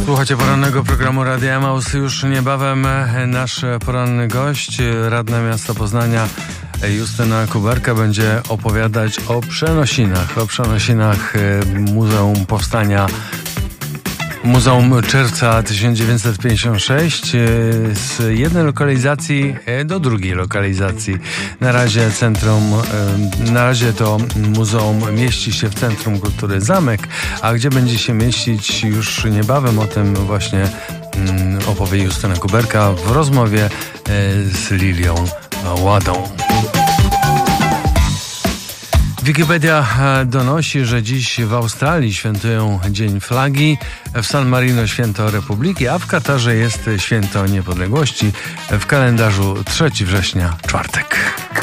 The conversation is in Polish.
Słuchajcie porannego programu Radia Emaus. Już niebawem nasz poranny gość, radna miasta Poznania Justyna Kuberka, będzie opowiadać o przenosinach Muzeum Powstania, Muzeum Czerwca 1956 z jednej lokalizacji do drugiej lokalizacji. Na razie to muzeum mieści się w Centrum Kultury Zamek, a gdzie będzie się mieścić już niebawem, o tym właśnie opowie Justyna Kuberka w rozmowie z Lilią Ładą. Wikipedia donosi, że dziś w Australii świętują Dzień Flagi, w San Marino święto Republiki, a w Katarze jest święto Niepodległości. W kalendarzu 3 września, czwartek.